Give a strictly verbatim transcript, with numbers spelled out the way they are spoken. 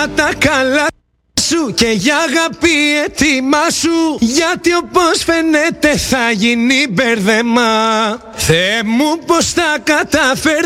τα καλά σου και για αγάπη ετοιμάσου, γιατί όπως φαίνεται θα γίνει μπέρδεμα. Θεέ μου πως θα καταφέρνω